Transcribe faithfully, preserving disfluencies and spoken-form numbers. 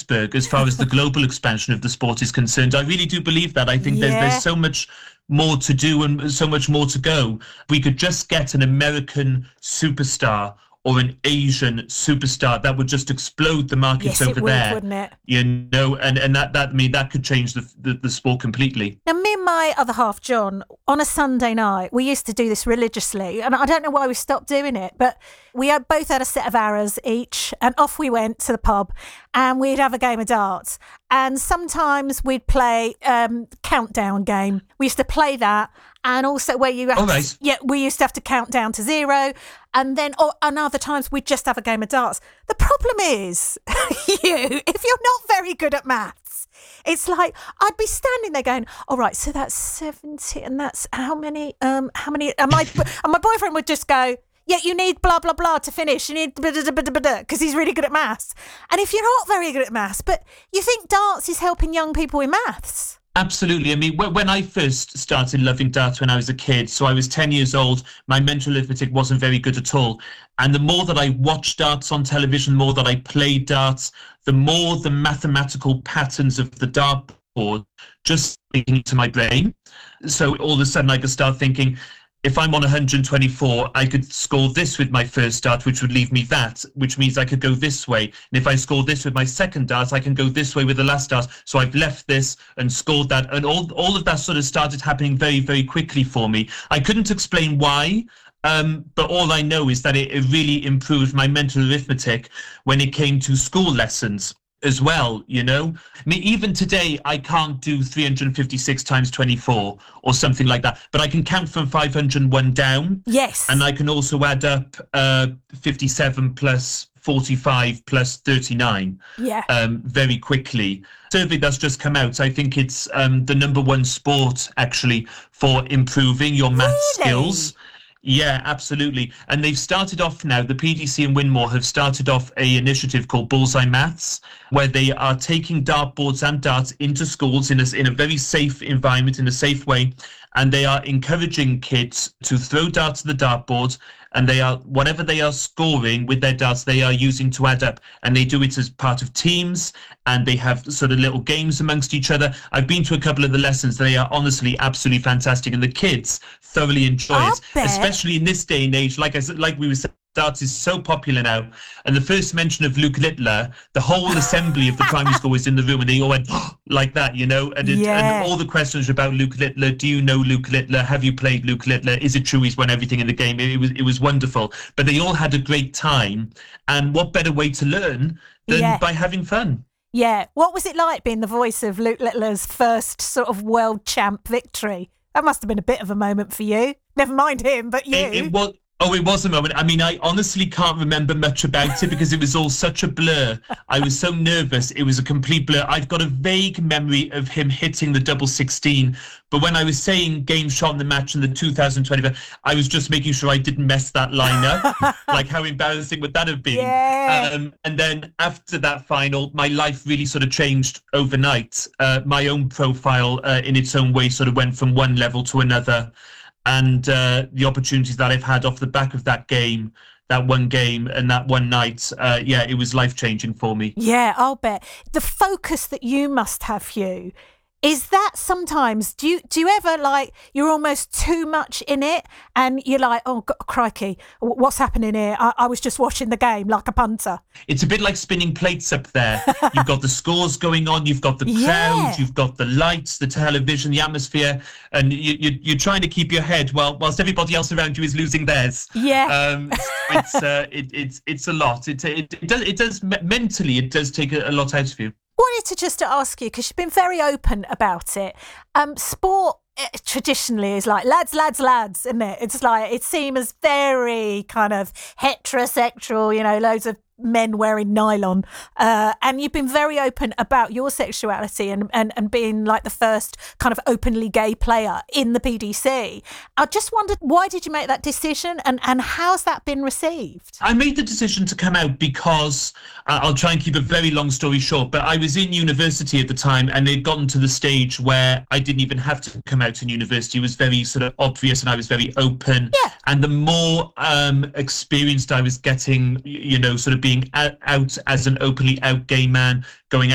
iceberg as far as the global expansion of the sport is concerned. I really do believe that. I think Yeah. there's, there's so much more to do and so much more to go. We could just get an American superstar or an Asian superstar that would just explode the markets Yes, over it would, there. wouldn't it? You know, and, and that, that, I mean, that could change the, the, the sport completely. Now, me and my other half, John, on a Sunday night, we used to do this religiously, and I don't know why we stopped doing it, but we had both had a set of arrows each, and off we went to the pub, and we'd have a game of darts. And sometimes we'd play um, countdown game. We used to play that, and also where you have All to, right. yeah, we used to have to count down to zero, and then or, and other times we'd just have a game of darts. The problem is, you, if you're not very good at maths, it's like I'd be standing there going, "All right, so that's seventy, and that's how many? Um, how many?" And my and my boyfriend would just go, "Yeah, you need blah blah blah to finish. You need because he's really good at maths." And if you're not very good at maths, but you think darts is helping young people in maths. Absolutely. I mean, when I first started loving darts when I was a kid, so I was ten years old, my mental arithmetic wasn't very good at all. And the more that I watched darts on television, the more that I played darts, the more the mathematical patterns of the dartboard just thinking to my brain. So all of a sudden I could start thinking, if I'm on one hundred twenty-four, I could score this with my first dart, which would leave me that, which means I could go this way. And if I score this with my second dart, I can go this way with the last dart. So I've left this and scored that. And all, all of that sort of started happening very, very quickly for me. I couldn't explain why, um, but all I know is that it, it really improved my mental arithmetic when it came to school lessons as well, you know. I mean, even today, I can't do three hundred fifty-six times twenty-four or something like that, but I can count from five hundred one down. Yes. And I can also add up uh, fifty-seven plus forty-five plus thirty-nine Yeah. um, very quickly. Survey that's just come out, I think it's um, the number one sport, actually, for improving your math Really? skills. Yeah, absolutely. And they've started off now, the P D C and Winmore have started off a initiative called Bullseye Maths, where they are taking dartboards and darts into schools in a, in a very safe environment, in a safe way. And they are encouraging kids to throw darts to the dartboard, and they are, whatever they are scoring with their darts, they are using to add up. And they do it as part of teams, and they have sort of little games amongst each other. I've been to a couple of the lessons. They are honestly absolutely fantastic, and the kids thoroughly enjoy I'll it, bet. especially in this day and age. Like I said, like we were saying, darts is so popular now. And the first mention of Luke Littler, the whole assembly of the primary school was in the room, and they all went like that, you know. And, it, Yeah. and all the questions about Luke Littler. Do you know Luke Littler? Have you played Luke Littler? Is it true he's won everything in the game? It, it was it was wonderful. But they all had a great time. And what better way to learn than Yeah. by having fun? Yeah. What was it like being the voice of Luke Littler's first sort of world champ victory? That must have been a bit of a moment for you. Never mind him, but you. It, it was. Oh, it was a moment. I mean, I honestly can't remember much about it because it was all such a blur. I was so nervous. It was a complete blur. I've got a vague memory of him hitting the double sixteen. But when I was saying game shot in the match in the two thousand twenty, I was just making sure I didn't mess that line up. Like, how embarrassing would that have been? Yeah. Um, and then after that final, my life really sort of changed overnight. Uh, my own profile uh, in its own way sort of went from one level to another. And uh, the opportunities that I've had off the back of that game, that one game and that one night, uh, yeah, it was life-changing for me. Yeah, I'll bet. The focus that you must have, Hugh, is that sometimes, do you do you ever, like, you're almost too much in it and you're like, oh, God, crikey, what's happening here? I, I was just watching the game like a punter. It's a bit like spinning plates up there. You've got the scores going on, you've got the crowd, Yeah. you've got the lights, the television, the atmosphere, and you, you, you're trying to keep your head while whilst everybody else around you is losing theirs. Yeah. Um, it's uh, it, it's it's a lot. It, it, it does it does mentally it does take a, a lot out of you. Wanted to just to ask you, because you've been very open about it. Um, sport eh, traditionally is like lads, lads, lads, isn't it? It's like, it seems very kind of heterosexual, you know, loads of men wearing nylon. Uh, and you've been very open about your sexuality and, and, and being like the first kind of openly gay player in the P D C. I just wondered, why did you make that decision and, and how's that been received? I made the decision to come out because uh, I'll try and keep a very long story short, but I was in university at the time and they'd gotten to the stage where I didn't even have to come out in university. It was very sort of obvious and I was very open. Yeah. And the more um, experienced I was getting, you know, sort of being out, out as an openly out gay man, going out